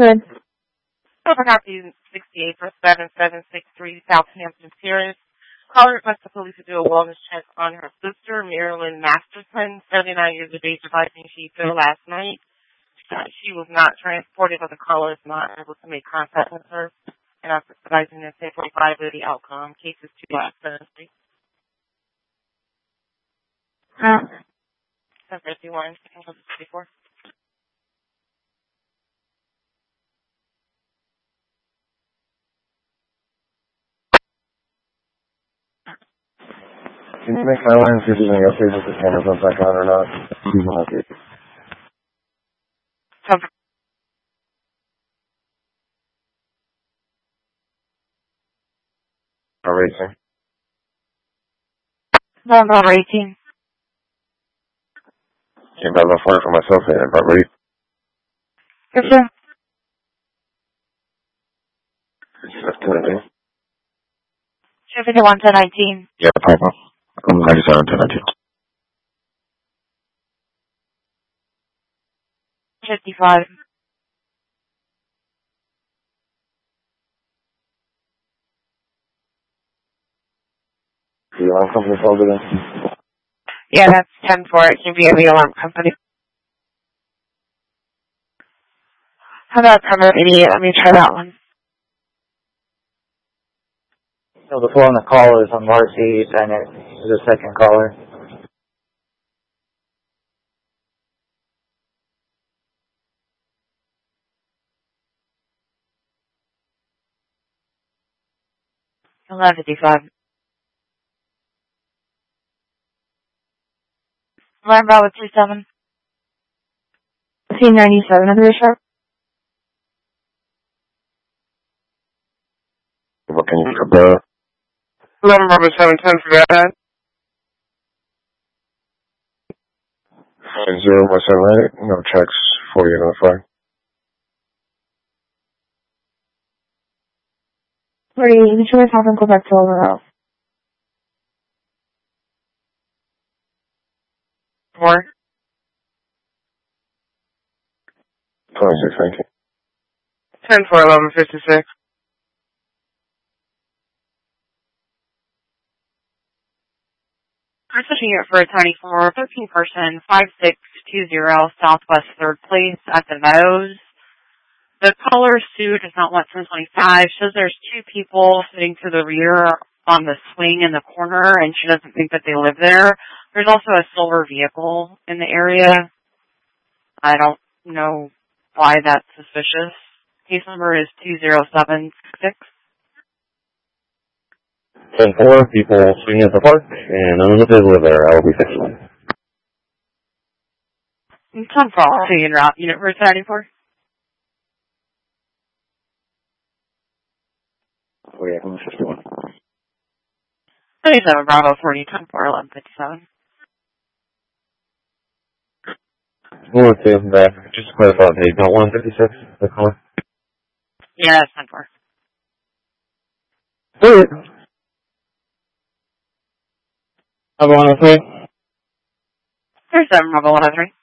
Good. Over copy 68 for 7763 Southampton Terrace. Caller requests the police to do a wellness check on her sister, Marilyn Masterson, 79 years of age, advising she fell last night. She was not transported, but the caller is not able to make contact with her. And I'm advising that 1045 of the outcome. Case is 2 Thursday. 1051, 54. Can you make my line see if there's any updates if the camera's on back on or not? Racing. Number 18. Came by the phone for myself and about ready. Yes, sir. That's good. 51 to 19. Yeah, Papa. I'm 97 to 19. 55. The alarm company called it in? Yeah, that's 10-4. It can be the alarm company. How about permit 88? Let me try that one. So the phone on the call is on Marcy, and it is the second caller. $11.55. Line Bravo 27. 97 of the sharp. What can you compare? 11 Bravo 710 for that. 0 by 78. No checks for you on the flag. 40, you should have them go back to overall. 4. 26, thank you. 10-4, 1156. I'm switching it for a Tony for 13 person, 5620 Southwest 3rd Place at the Meadows. The color suit is not less than 25. Shows there's 2 people sitting to the rear on the swing in the corner, and she doesn't think that they live there. There's also a silver vehicle in the area. I don't know why that's suspicious. Case number is 20766. 10-4, people swinging at the park, and none of them live there. I will be fixing. 10-4, seeing route unit for 94. Oh, yeah, I'm 51. 37 Bravo 40, 10-4, 1157. One, two, back. Just to clarify, they don't want 56, the color? Yeah, that's 10-4. Good. Bravo 103. 37 Bravo 103.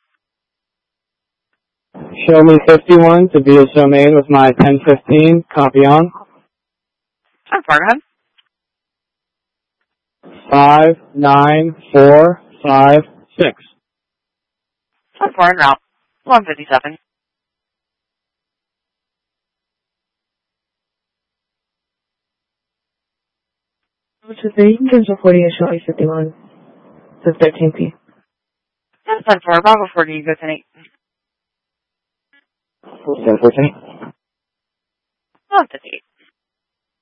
Show me 51 to be a show made with my 1015. Copy on. 10-4, go ahead. 59456. 10-4 en route. 157. Which is the Indians reporting a show 51 to 13P. 10-4 Bravo 40, go to 8. 1014. 158.